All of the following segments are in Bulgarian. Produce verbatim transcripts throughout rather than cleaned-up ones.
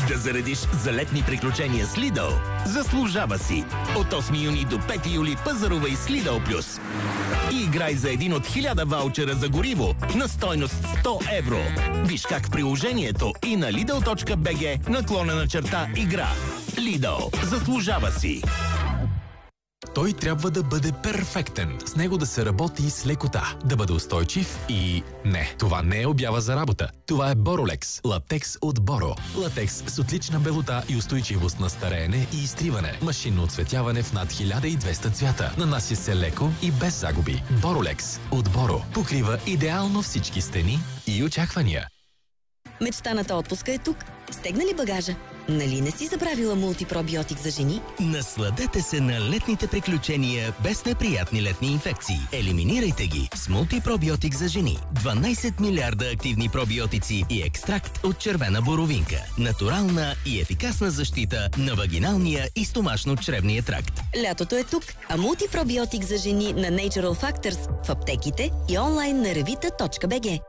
Да заредиш за летни приключения с Lidl. Заслужава си! От осми юни до пети юли пазарувай с Lidl Plus. И играй за един от хиляда ваучера за гориво на стойност сто евро. Виж как в приложението и на Lidl.bg наклонена черта игра. Lidl. Заслужава си! Той трябва да бъде перфектен. С него да се работи с лекота. Да бъде устойчив и... Не, това не е обява за работа. Това е Borolex. Латекс от Боро. Латекс с отлична белота и устойчивост на стареене и изтриване. Машинно оцветяване в над хиляда и двеста цвята. Нанася се леко и без загуби. Borolex от Боро. Покрива идеално всички стени и очаквания. Мечтаната отпуска е тук. Стегна ли багажа? Нали не си забравила мултипробиотик за жени? Насладете се на летните приключения без неприятни летни инфекции. Елиминирайте ги с мултипробиотик за жени. дванайсет милиарда активни пробиотици и екстракт от червена боровинка. Натурална и ефикасна защита на вагиналния и стомашно-чревния тракт. Лятото е тук, а мултипробиотик за жени на Natural Factors в аптеките и онлайн на revita точка би джи.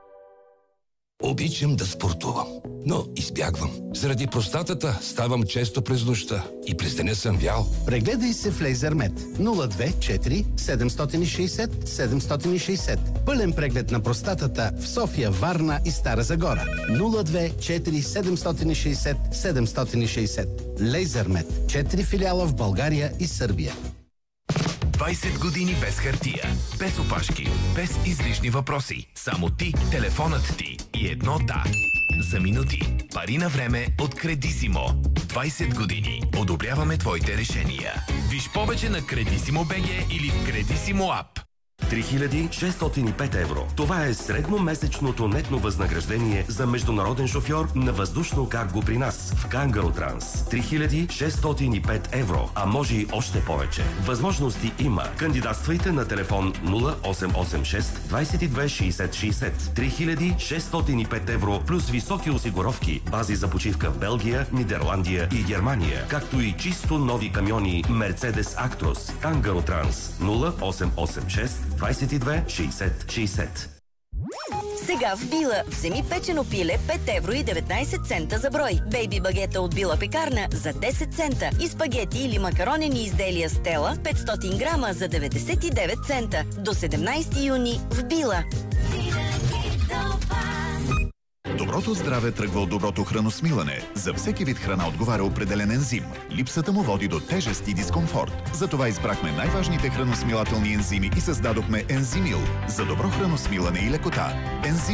Обичам да спортувам, но избягвам. Заради простатата ставам често през нощта и през деня съм вял. Прегледай се в Лейзермед нула две четири седем шест шест седем шест шест. Пълен преглед на простатата в София, Варна и Стара Загора. нула две четири седем шест шест седем шест шест. Лейзермед. Четири филиала в България и Сърбия. двайсет години без хартия, без опашки, без излишни въпроси. Само ти, телефонът ти и едно да. За минути. Пари на време от Кредисимо. двайсет години. Одобряваме твоите решения. Виж повече на Кредисимо точка би джи или в Кредисимо ап. три хиляди шестстотин и пет евро. Това е средномесечното нетно възнаграждение за международен шофьор на въздушно карго при нас в Кангаро Транс. три хиляди шестстотин и пет евро, а може и още повече. Възможности има. Кандидатствайте на телефон нула осем осем шест двайсет и две шейсет шейсет. три хиляди шестстотин и пет евро плюс високи осигуровки, бази за почивка в Белгия, Нидерландия и Германия, както и чисто нови камиони Mercedes Actros. Кангаро Транс нула осем осем шест двайсет и две шейсет шейсет. Сега в Била вземи печено пиле пет евро и деветнайсет цента за брой. Бейби багета от Била пекарна за десет цента. И спагети или макаронени изделия Стела петстотин грама за деветдесет и девет цента. До седемнайсети юни в Била. Доброто здраве тръгва от доброто храносмилане. За всеки вид храна отговаря определен ензим. Липсата му води до тежест и дискомфорт. Затова избрахме най-важните храносмилателни ензими и създадохме Ензимил за добро храносмилане и лекота. Ензим